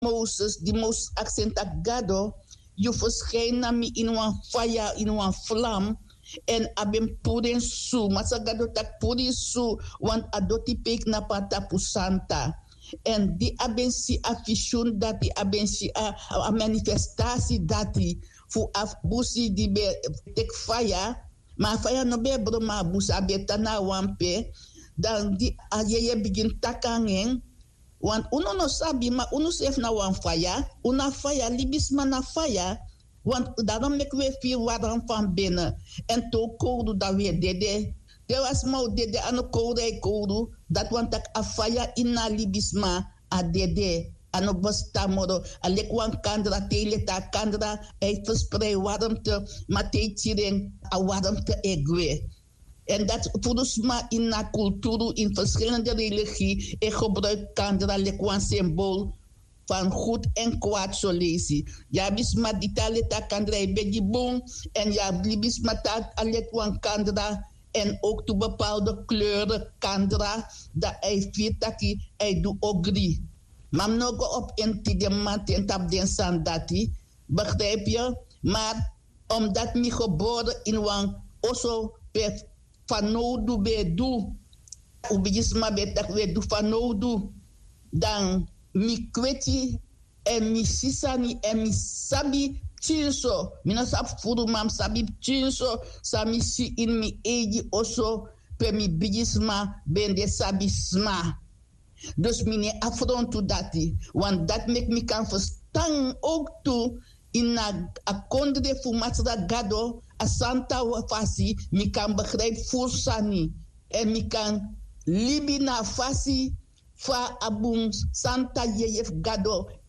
Moses, die Moses accent gado, je verschijnt me in een fire, in een vlam, en abem puren su, masa gado tak puren su, want adoti pek na pata pusanta. En die abensi afishun dati, abensi a manifestatie dati, fu afbusi di be tek fire, maar fire no be bro ma busi abetana wampe, dan die ayeye begin takangen, want uno no sabi, maar uno sef na wan fire, una fire, libisma na fire, want daarom mek we veel warm van binnen. En to kodu dat weer dede. Er was maar dede aan de kodu, dat want ik a fire in na libisma a dede. Ano basta moro, alek wan kandra, teleta kandra, versprei warmte, maar teetiring a warmte egwe. En dat voedusma in na cultuur, in verschillende religie, en gebruik kandra lekwan symbool van goed en kwaad zo lezen. Ja, bisma die taleta kandra e begi boom, en ja, bisma ta lekwan kandra, en ook toe bepaalde kleuren kandra, dat hij vietaki, hij doet ogri. Maar nog op in tidemant en tap den sandati, begrijp je? Maar omdat mi geboren in wan oso per fanodu be du, ubijisma betak we du fanodu, dan mi kweti en mi sisani en mi sabi chinso. Mina sab furu mam sabi chinso, sami si in mi eji oso per mi bijisma ben de sabi sma. Dus mine afrontu dati, want dat mek mi kan verstaan ook toe in a kondre fu matsra gado a santa fasi mi kan begrijp fursani en mi kan libi na fasi fa abun santa yeyef gado